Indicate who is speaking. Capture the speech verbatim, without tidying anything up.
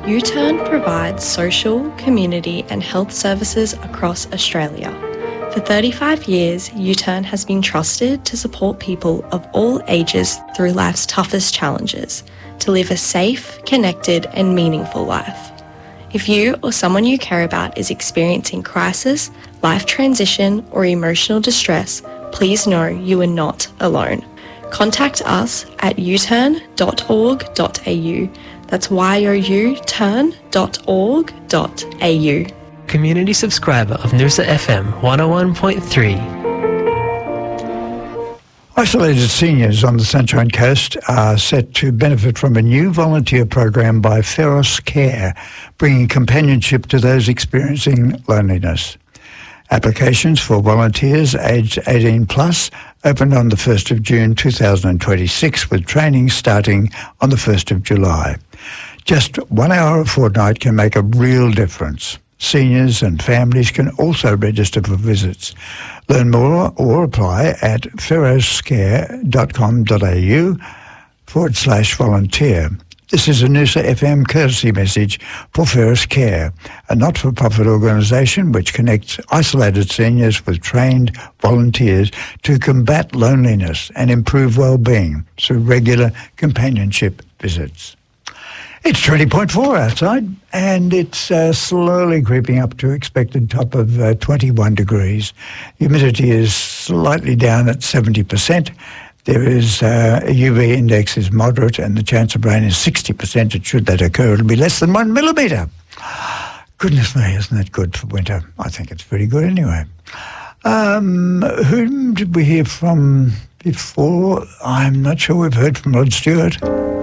Speaker 1: U-Turn provides social, community and health services across Australia. For thirty-five years, U-Turn has been trusted to support people of all ages through life's toughest challenges, to live a safe, connected and meaningful life. If you or someone you care about is experiencing crisis, life transition or emotional distress, please know you are not alone. Contact us at u turn dot org dot a u. That's y o u turn dot org dot a u.
Speaker 2: Community subscriber of Noosa F M one oh one point three.
Speaker 3: Isolated seniors on the Sunshine Coast are set to benefit from a new volunteer program by Feros Care, bringing companionship to those experiencing loneliness. Applications for volunteers aged eighteen plus opened on the first of June two thousand twenty-six, with training starting on the first of July. Just one hour a fortnight can make a real difference. Seniors and families can also register for visits. Learn more or apply at feroscare dot com dot a u forward slash volunteer. This is a Noosa F M courtesy message for Feros Care, a not-for-profit organisation which connects isolated seniors with trained volunteers to combat loneliness and improve well-being through regular companionship visits. It's twenty point four outside, and it's uh, slowly creeping up to expected top of uh, twenty-one degrees. Humidity is slightly down at seventy percent. There is uh, a U V index is moderate, and the chance of rain is sixty percent. And should that occur, it'll be less than one millimetre. Goodness me, isn't that good for winter? I think it's pretty good anyway. Um, whom did we hear from before? I'm not sure we've heard from Rod Stewart.